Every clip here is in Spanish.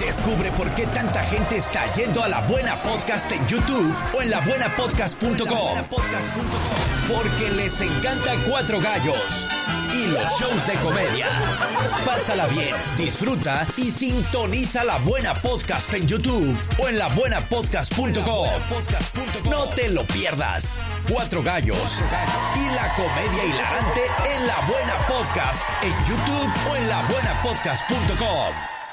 Descubre por qué tanta gente está yendo a La Buena Podcast en YouTube o en labuenapodcast.com. Porque les encanta Cuatro Gallos y los shows de comedia. Pásala bien, disfruta y sintoniza La Buena Podcast en YouTube o en labuenapodcast.com. No te lo pierdas. Cuatro Gallos y la comedia hilarante en La Buena Podcast en YouTube o en labuenapodcast.com.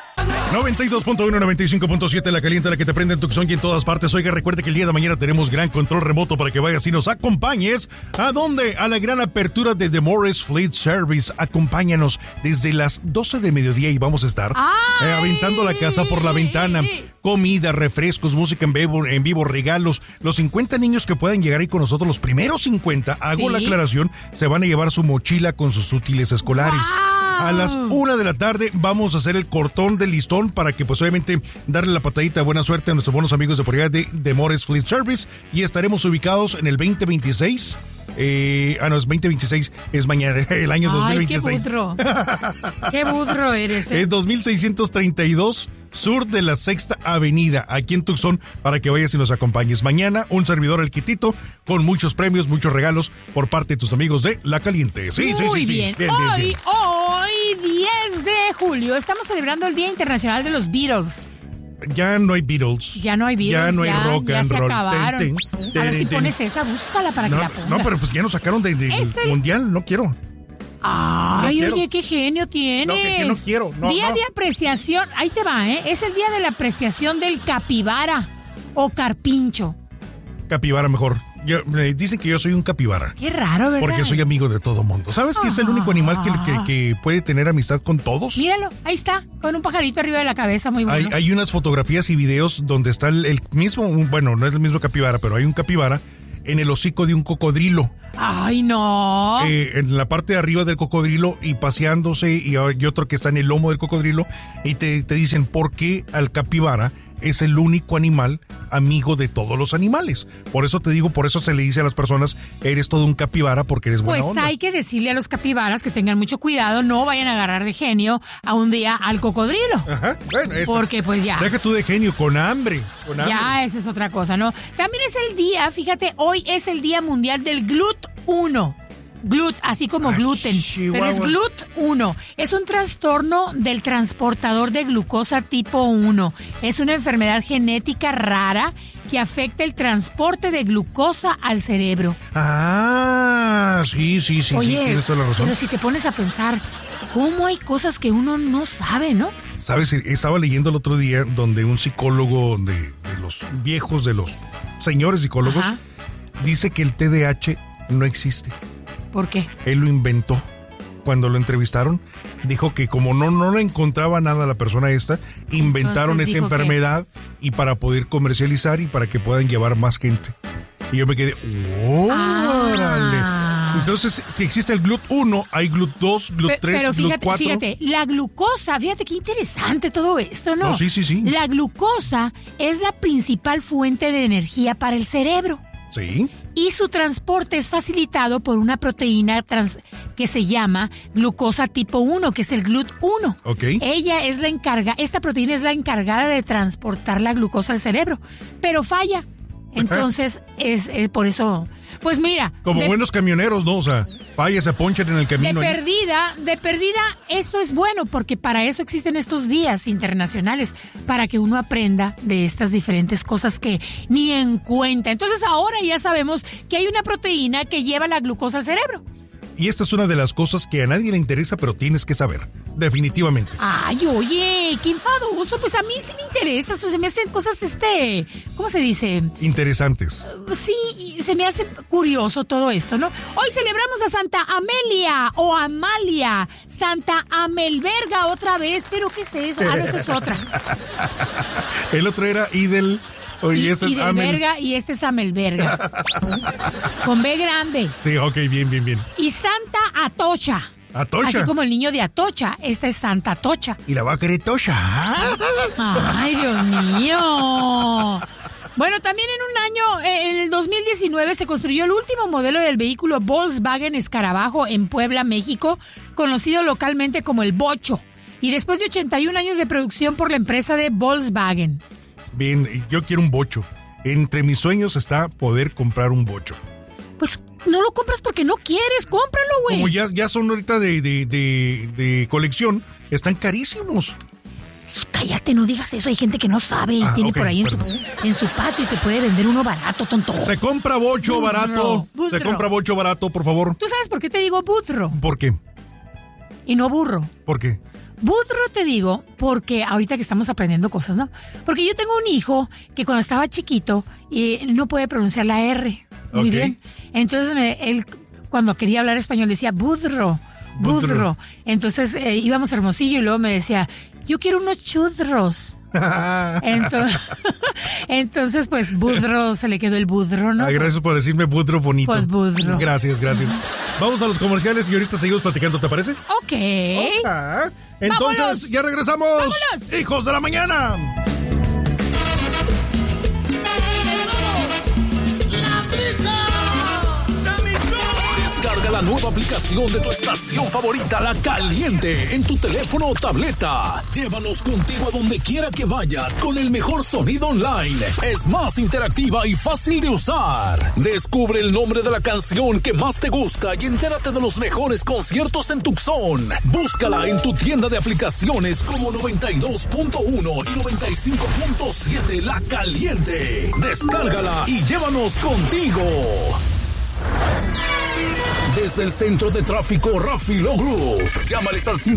92.1, 95.7, la caliente, la que te prende en Tucson y en todas partes. Oiga, recuerde que el día de mañana tenemos gran control remoto para que vayas y nos acompañes. ¿A dónde? A la gran apertura de The Morris Fleet Service. Acompáñanos desde las 12 de mediodía y vamos a estar aventando la casa por la ventana. Comida, refrescos, música en vivo, regalos. Los 50 niños que puedan llegar ahí con nosotros, los primeros 50, hago la aclaración, se van a llevar su mochila con sus útiles escolares. A las 1 de la tarde vamos a hacer el cortón del listón para que pues obviamente darle la patadita de buena suerte a nuestros buenos amigos de por allá de The Morris Fleet Service, y estaremos ubicados en el 2026. Es 2026, es mañana, el año 2026. Qué budro. Qué budro eres. Es 2632 sur de la Sexta Avenida, aquí en Tucson, para que vayas y nos acompañes. Mañana, un servidor El Quitito, con muchos premios, muchos regalos por parte de tus amigos de La Caliente. Sí, Muy sí. bien. Bien. Hoy, 10 de julio, estamos celebrando el Día Internacional de los Beatles. Ya no hay Beatles. Ya no hay Beatles. Ya no hay rock and roll. Ya se acabaron. A ver si pones esa, búscala para que la pongas. No, pero pues ya nos sacaron del mundial, no quiero. Ay, no oye, qué genio tienes. No, que no quiero. Día de apreciación, ahí te va, es el día de la apreciación del capibara o carpincho. Capibara mejor. Dicen que yo soy un capibara. Qué raro, ¿verdad? Porque soy amigo de todo mundo. ¿Sabes que es el único animal que puede tener amistad con todos? Míralo, ahí está, con un pajarito arriba de la cabeza, muy bueno. Hay unas fotografías y videos donde está el mismo, bueno, no es el mismo capibara, pero hay un capibara en el hocico de un cocodrilo. ¡Ay, no! En la parte de arriba del cocodrilo y paseándose, y otro que está en el lomo del cocodrilo, y te dicen por qué al capibara es el único animal amigo de todos los animales. Por eso te digo, por eso se le dice a las personas, eres todo un capibara porque eres buena onda. Pues hay que decirle a los capibaras que tengan mucho cuidado, no vayan a agarrar de genio a un día al cocodrilo. Ajá, bueno, eso. Porque pues ya. Deja tú de genio, con hambre. Ya, esa es otra cosa, ¿no? También es el día, fíjate, hoy es el Día Mundial del GLUT1. GLUT, así como gluten, Chihuahua. pero es GLUT1. Es un trastorno del transportador de glucosa tipo 1. Es una enfermedad genética rara que afecta el transporte de glucosa al cerebro. Sí, Oye, tienes toda la razón. pero si te pones a pensar, ¿cómo hay cosas que uno no sabe, no? Sabes, estaba leyendo el otro día donde un psicólogo de los viejos, de los señores psicólogos, dice que el TDAH no existe. ¿Por qué? Él lo inventó. Cuando lo entrevistaron, dijo que como no le encontraba nada a la persona esta, inventaron esa enfermedad y para poder comercializar y para que puedan llevar más gente. Y yo me quedé, ¡órale! Entonces, si existe el GLUT1, hay GLUT2, GLUT3, pero GLUT4. fíjate, la glucosa, fíjate qué interesante todo esto, ¿no? No, sí. La glucosa es la principal fuente de energía para el cerebro. Sí. Y su transporte es facilitado por una proteína que se llama glucosa tipo 1, que es el GLUT1. Ok. Esta proteína es la encargada de transportar la glucosa al cerebro, pero falla. Entonces, es por eso, pues mira. Como buenos camioneros, ¿no? O sea, falla, se ponchan en el camino. De perdida, esto es bueno, porque para eso existen estos días internacionales, para que uno aprenda de estas diferentes cosas que ni en cuenta. Entonces ahora ya sabemos que hay una proteína que lleva la glucosa al cerebro. Y esta es una de las cosas que a nadie le interesa, pero tienes que saber, definitivamente. Ay, oye, qué enfadoso. Pues a mí sí me interesa, eso se me hacen cosas, ¿cómo se dice? Interesantes. Sí, se me hace curioso todo esto, ¿no? Hoy celebramos a Santa Amelia o Amalia, Santa Amelberga otra vez, pero ¿qué es eso? No, esta es otra. El otro era Idel. Oye, este es Amelberga y este es Amelberga. Con B grande. Sí, ok, bien. Y Santa Atocha. ¿Atocha? Así como el niño de Atocha. Esta es Santa Atocha. Y la va a querer Tocha. Ay, Dios mío. Bueno, también en el 2019 se construyó el último modelo del vehículo Volkswagen Escarabajo en Puebla, México, conocido localmente como el Bocho. Y después de 81 años de producción por la empresa de Volkswagen. Bien, yo quiero un bocho. Entre mis sueños está poder comprar un bocho. Pues no lo compras porque no quieres, cómpralo, güey. Como ya son ahorita de colección, están carísimos. Cállate, no digas eso. Hay gente que no sabe y tiene por ahí en su patio y te puede vender uno barato, tonto. Se compra bocho barato. Se compra bocho barato, por favor. ¿Tú sabes por qué te digo burro? ¿Por qué? Y no burro. ¿Por qué? Burro te digo porque ahorita que estamos aprendiendo cosas, ¿no? Porque yo tengo un hijo que cuando estaba chiquito no puede pronunciar la R muy bien. Entonces él cuando quería hablar español decía burro. Entonces íbamos a Hermosillo y luego me decía, yo quiero unos churros. Entonces pues budro, se le quedó el budro, ¿no? Gracias por decirme budro bonito. Pues budro. Gracias. Vamos a los comerciales y ahorita seguimos platicando, ¿te parece? Ok. Entonces, ¡vámonos! ya regresamos. ¡Vámonos! ¡Hijos de la mañana! Descarga la nueva aplicación de tu estación favorita, La Caliente, en tu teléfono o tableta. Llévanos contigo a donde quiera que vayas con el mejor sonido online. Es más interactiva y fácil de usar. Descubre el nombre de la canción que más te gusta y entérate de los mejores conciertos en Tucson. Búscala en tu tienda de aplicaciones como 92.1 y 95.7 La Caliente. Descárgala y llévanos contigo. Desde el centro de tráfico Rafi Law Group, llámales al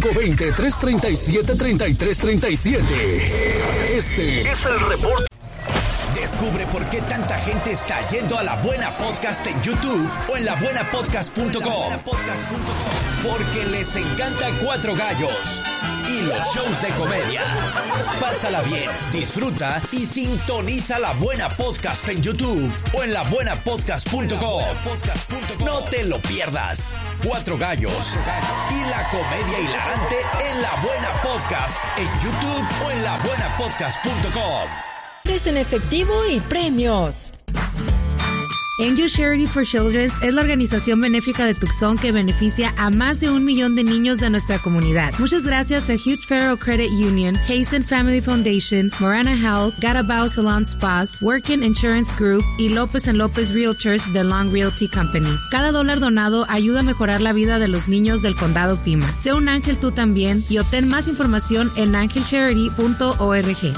520-337-3337. Este es el reporte. Descubre por qué tanta gente está yendo a La Buena Podcast en YouTube o en labuenapodcast.com. Porque les encanta Cuatro Gallos y los shows de comedia. Pásala bien, disfruta y sintoniza La Buena Podcast en YouTube o en labuenapodcast.com. No te lo pierdas. Cuatro Gallos y la comedia hilarante en La Buena Podcast en YouTube o en labuenapodcast.com. En efectivo y premios. Angel Charity for Children es la organización benéfica de Tucson que beneficia a más de 1 millón de niños de nuestra comunidad. Muchas gracias a Hugh Farrell Credit Union, Hazen Family Foundation, Morana Health, Garabao Salon Spas, Workin Insurance Group y López & López Realtors de Long Realty Company. Cada dólar donado ayuda a mejorar la vida de los niños del condado Pima. Sé un ángel tú también y obtén más información en angelcharity.org.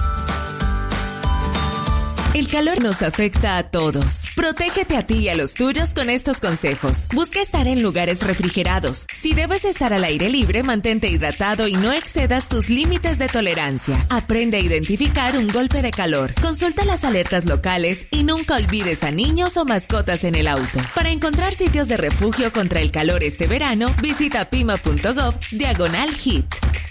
El calor nos afecta a todos. Protégete a ti y a los tuyos con estos consejos. Busca estar en lugares refrigerados. Si debes estar al aire libre, mantente hidratado y no excedas tus límites de tolerancia. Aprende a identificar un golpe de calor. Consulta las alertas locales y nunca olvides a niños o mascotas en el auto. Para encontrar sitios de refugio contra el calor este verano, visita pima.gov/HEAT.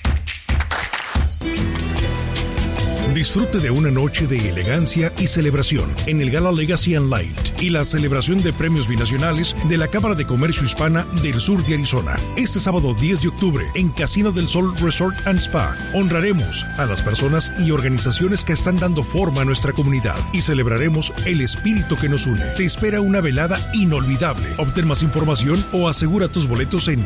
Disfrute de una noche de elegancia y celebración en el Gala Legacy and Light y la celebración de premios binacionales de la Cámara de Comercio Hispana del Sur de Arizona. Este sábado 10 de octubre en Casino del Sol Resort and Spa honraremos a las personas y organizaciones que están dando forma a nuestra comunidad y celebraremos el espíritu que nos une. Te espera una velada inolvidable. Obtén más información o asegura tus boletos en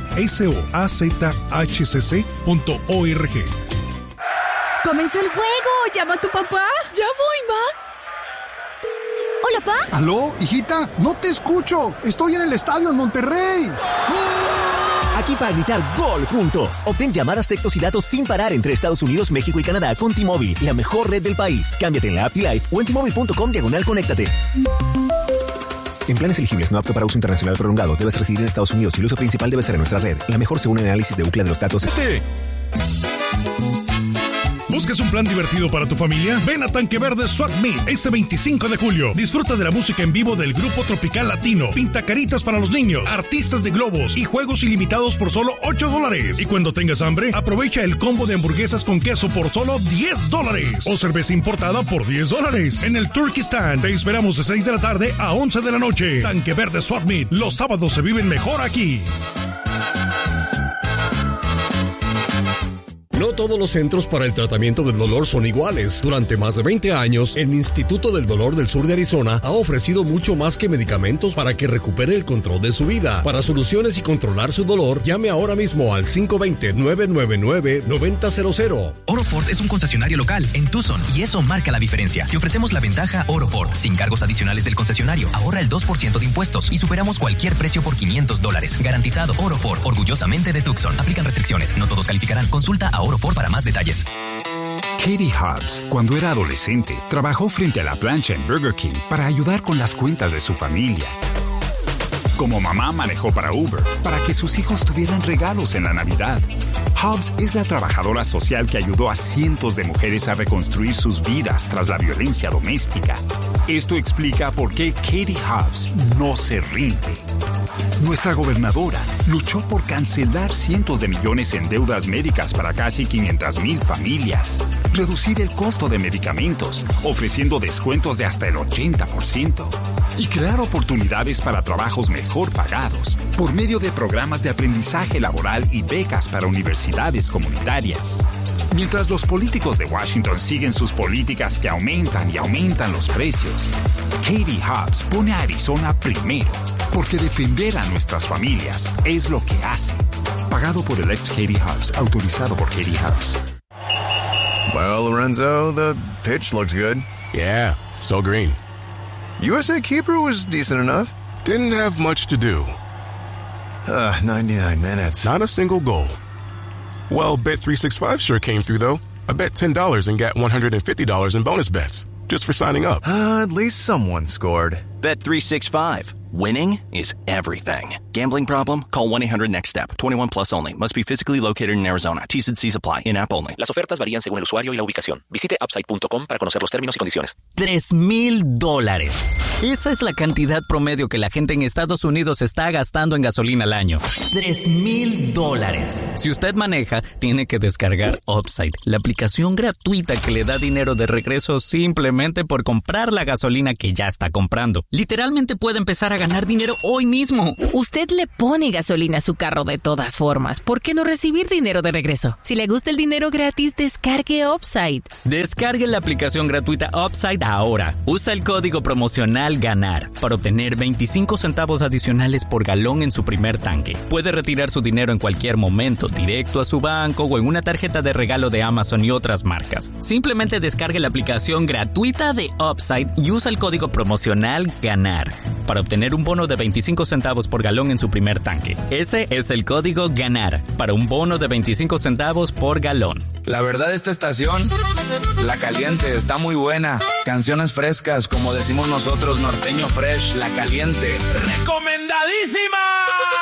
soazhcc.org. ¡Comenzó el juego! ¡Llama a tu papá! ¡Ya voy, ma! ¿Hola, pa? ¿Aló, hijita? No te escucho. Estoy en el estadio en Monterrey. Aquí para gritar gol juntos. Obtén llamadas, textos y datos sin parar entre Estados Unidos, México y Canadá con T-Mobile, la mejor red del país. Cámbiate en la app T-Life o en T-Mobile.com/conéctate. En planes elegibles no apto para uso internacional prolongado, debes residir en Estados Unidos y el uso principal debe ser en nuestra red. La mejor según el análisis de Ookla de los datos. ¿Buscas un plan divertido para tu familia? Ven a Tanque Verde Swap Meet este 25 de julio. Disfruta de la música en vivo del grupo Tropical Latino, pintacaritas para los niños, artistas de globos y juegos ilimitados por solo $8. Y cuando tengas hambre, aprovecha el combo de hamburguesas con queso por solo $10 o cerveza importada por $10. En el Turkey Stand te esperamos de 6 de la tarde a 11 de la noche. Tanque Verde Swap Meet. Los sábados se viven mejor aquí. No todos los centros para el tratamiento del dolor son iguales. Durante más de 20 años, el Instituto del Dolor del Sur de Arizona ha ofrecido mucho más que medicamentos para que recupere el control de su vida. Para soluciones y controlar su dolor, llame ahora mismo al 520-999-9000. Oro Ford es un concesionario local en Tucson y eso marca la diferencia. Te ofrecemos la ventaja Oro Ford, sin cargos adicionales del concesionario. Ahorra el 2% de impuestos y superamos cualquier precio por $500. Garantizado Oro Ford, orgullosamente de Tucson. Aplican restricciones, no todos calificarán. Consulta a Oro Ford para más detalles. Katie Hobbs, cuando era adolescente, trabajó frente a la plancha en Burger King para ayudar con las cuentas de su familia. Como mamá manejó para Uber, para que sus hijos tuvieran regalos en la Navidad. Hobbs es la trabajadora social que ayudó a cientos de mujeres a reconstruir sus vidas tras la violencia doméstica. Esto explica por qué Katie Hobbs no se rinde. Nuestra gobernadora luchó por cancelar cientos de millones en deudas médicas para casi 500,000 familias, reducir el costo de medicamentos, ofreciendo descuentos de hasta el 80%, y crear oportunidades para trabajos mejor pagados por medio de programas de aprendizaje laboral y becas para universidades comunitarias. Mientras los políticos de Washington siguen sus políticas que aumentan y aumentan los precios, Katie Hobbs pone a Arizona primero, porque defender a nuestras familias es lo que hace. Pagado por Elect Katie Hobbs, autorizado por Katie Hobbs. Well, Lorenzo, the pitch looked good. Yeah, so green. USA Keeper was decent enough. Didn't have much to do. 99 minutes. Not a single goal. Well, Bet365 sure came through, though. I bet $10 and got $150 in bonus bets, just for signing up. At least someone scored. Bet365. Winning is everything. Gambling problem? Call 1-800-NEXT-STEP. 21 plus only. Must be physically located in Arizona. T's and C's apply. In-app only. Las ofertas varían según el usuario y la ubicación. Visite upside.com para conocer los términos y condiciones. $3,000. Esa es la cantidad promedio que la gente en Estados Unidos está gastando en gasolina al año. $3,000. Si usted maneja, tiene que descargar Upside, la aplicación gratuita que le da dinero de regreso simplemente por comprar la gasolina que ya está comprando. Literalmente puede empezar a ganar dinero hoy mismo. Usted le pone gasolina a su carro de todas formas. ¿Por qué no recibir dinero de regreso? Si le gusta el dinero gratis, descargue Upside. Descargue la aplicación gratuita Upside ahora. Usa el código promocional GANAR para obtener 25 centavos adicionales por galón en su primer tanque. Puede retirar su dinero en cualquier momento, directo a su banco o en una tarjeta de regalo de Amazon y otras marcas. Simplemente descargue la aplicación gratuita de Upside y usa el código promocional GANAR para obtener un bono de 25 centavos por galón en su primer tanque. Ese es el código GANAR para un bono de 25 centavos por galón. La verdad, esta estación, La Caliente, está muy buena. Canciones frescas, como decimos nosotros, norteño fresh, La Caliente. ¡Recomendadísima!